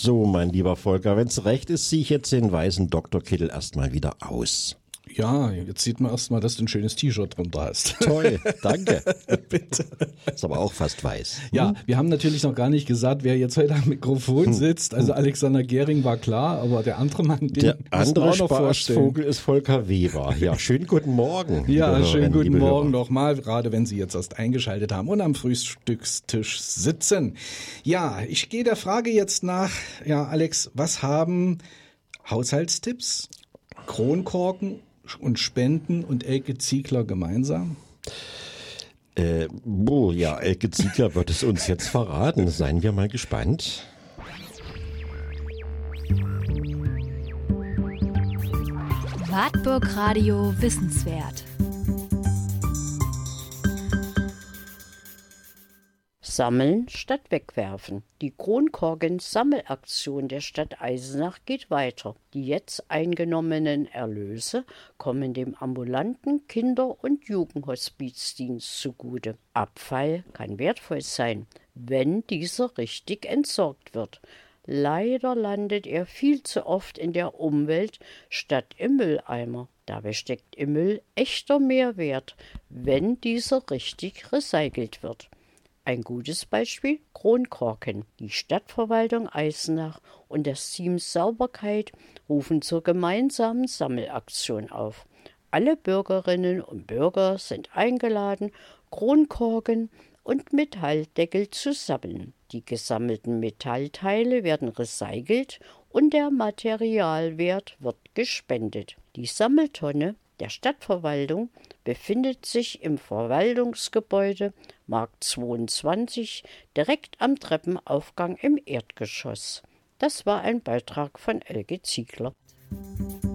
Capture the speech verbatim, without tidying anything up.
So, mein lieber Volker, wenn's recht ist, ziehe ich jetzt den weißen Doktorkittel erstmal wieder aus. Ja, jetzt sieht man erstmal, dass du ein schönes T-Shirt drunter hast. Toll, danke. Bitte. Ist aber auch fast weiß. Ja, wir haben natürlich noch gar nicht gesagt, wer jetzt heute am Mikrofon sitzt. Also Alexander Gehring war klar, aber der andere Mann, den Der müssen wir andere auch noch vorstellen. Spaßvogel ist Volker Weber. Ja, schönen guten Morgen. Ja, liebe schönen Hörerinnen, guten liebe Morgen Hörer. nochmal, gerade wenn Sie jetzt erst eingeschaltet haben und am Frühstückstisch sitzen. Ja, ich gehe der Frage jetzt nach, ja Alex, was haben Haushaltstipps, Kronkorken und Spenden und Elke Ziegler gemeinsam? Äh, oh, ja, Elke Ziegler wird es uns jetzt verraten. Seien wir mal gespannt. Wartburg Radio Wissenswert. Sammeln statt wegwerfen. Die Kronkorken-Sammelaktion der Stadt Eisenach geht weiter. Die jetzt eingenommenen Erlöse kommen dem ambulanten Kinder- und Jugendhospizdienst zugute. Abfall kann wertvoll sein, wenn dieser richtig entsorgt wird. Leider landet er viel zu oft in der Umwelt statt im Mülleimer. Dabei steckt im Müll echter Mehrwert, wenn dieser richtig recycelt wird. Ein gutes Beispiel: Kronkorken. Die Stadtverwaltung Eisenach und das Team Sauberkeit rufen zur gemeinsamen Sammelaktion auf. Alle Bürgerinnen und Bürger sind eingeladen, Kronkorken und Metalldeckel zu sammeln. Die gesammelten Metallteile werden recycelt und der Materialwert wird gespendet. Die Sammeltonne der Stadtverwaltung befindet sich im Verwaltungsgebäude Markt zweiundzwanzig, direkt am Treppenaufgang im Erdgeschoss. Das war ein Beitrag von Elke Ziegler.